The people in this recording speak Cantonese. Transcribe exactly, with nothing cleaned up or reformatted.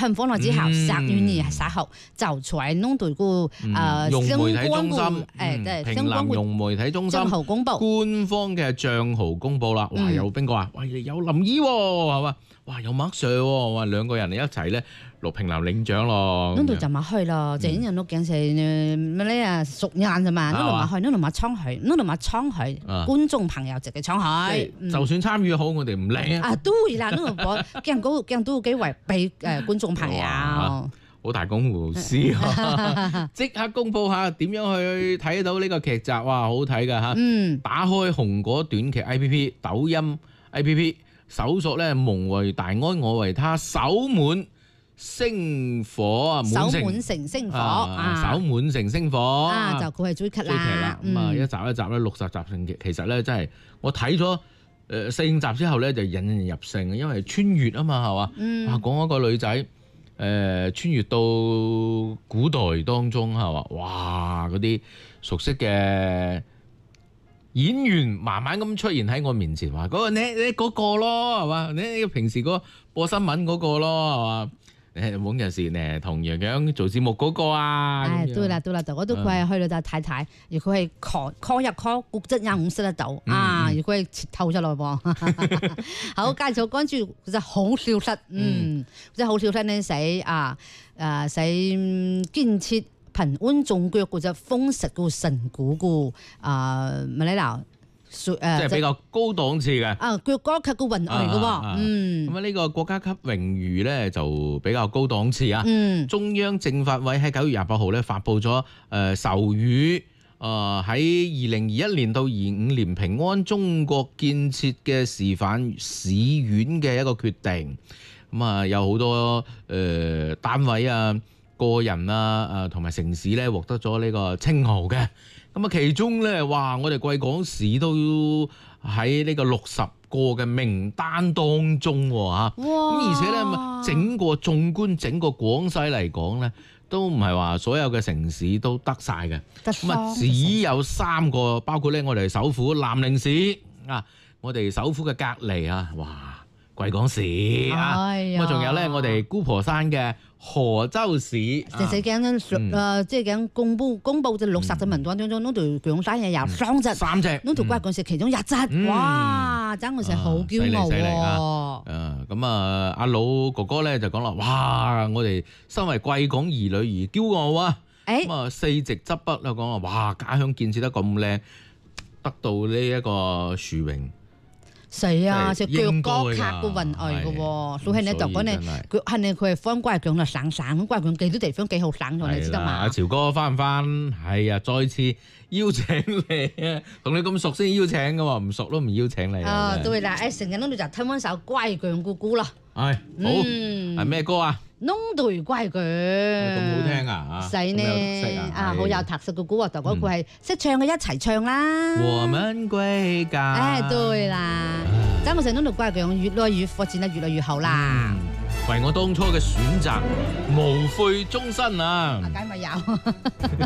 很歡樂之後，十月二十號就出嚟弄對個誒融媒體中心， 誒對平南融媒體中心賬號公佈， 官方嘅帳號公佈啦。哇！有邊個啊？喂，有林姨喎，係嘛？哇！有麥 Sir 喎，哇！兩個人嚟一齊咧落平南領獎咯。 弄到就咪去咯，就因人都講成咩咧啊熟人啫嘛，弄到咪去，弄到咪倉去，弄到咪倉去，觀眾朋友直嘅倉去。 就算參與好，我哋唔理啊。 啊，對啦，弄到我驚嗰驚都幾為俾誒觀眾朋友。 好大公無私啊！即刻公佈下點樣去睇到呢個劇集，哇！好好睇㗎嚇。嗯，打開紅果短劇 A P P、抖音 A P P。搜索咧，夢為大安，我為他，守滿星火啊！ 守滿城星火啊！守滿城星火啊！就佢係追劇啦， 追劇啦。咁啊，一集一集咧，六十集成劇，其實咧真係我睇咗誒四五集之後咧，就引人入勝，因為穿越啊嘛，係嘛？嗯。啊，講一個女仔誒穿越到古代當中係嘛？哇！嗰啲熟悉嘅演員慢慢咁出現喺我面前，話嗰個你你嗰個咯，係嘛？你平時嗰播新聞嗰個咯，係嘛？誒冇陣時誒同樣樣做節目嗰個啊。 誒對啦對啦，就我都佢係去到就睇睇，如果係 call call 入 call 國質人唔識得到啊，如果係切透出來噃。好，繼續關注嗰隻好消息，嗯，嗰隻好消息呢，使啊誒使建設平安中腳嗰隻豐實個神股個啊乜嚟啦？誒即係比較高檔次嘅啊，國家級個榮譽嚟嘅喎，嗯，咁啊呢個國家級榮譽咧就比較高檔次啊。嗯，中央政法委喺九月廿八號咧發布咗誒授予誒喺二零二一年到二五年平安中國建設嘅示範市院嘅一個決定。咁啊有好多誒、呃、單位啊、個人啊、誒同埋城市咧獲得咗呢個稱號嘅。咁啊，其中咧，哇！我哋貴港市都喺呢個六十個嘅名單當中喎嚇。咁而且咧，整個縱觀整個廣西嚟講咧，都唔係話所有嘅城市都得晒嘅。咁啊，只有三個，包括咧我哋首府南寧市啊，我哋首府嘅隔離啊，哇！貴港市啊，咁啊仲有咧，我哋姑婆山嘅河州市， 就係講誒，即係講公佈公佈咗六十隻名單當中，呢條廣山又有雙隻， 三隻， 呢條貴港市其中一隻，哇！真係好驕傲喎！ 誒咁啊，阿老哥哥咧就講啦，哇！我哋身為貴港兒女而驕傲啊！咁啊，四席執筆啦，講話哇，家鄉建設得咁靚，得到呢一個殊榮。 係啊，就腳高卡個運外嘅喎，所以咧就講咧，佢係咧佢係翻貴港啦，省省貴港幾多地方幾好省咗，你知道嘛？ 阿潮哥翻唔翻？係啊，再次邀請你啊，同你咁熟先邀請嘅喎，唔熟都唔邀請你。 啊，對啦，誒成日都就聽翻首貴港嘅歌啦。 係好，係咩歌啊？ 弄對貴港咁好聽啊！ 係呢啊，好有特色嘅歌啊！就講佢係識唱嘅一齊唱啦。 我們歸家。 誒對啦，咁我成日弄對貴港越來越發展得越來越好啦。 為我當初嘅選擇無悔終身啊！ 梗係咪有？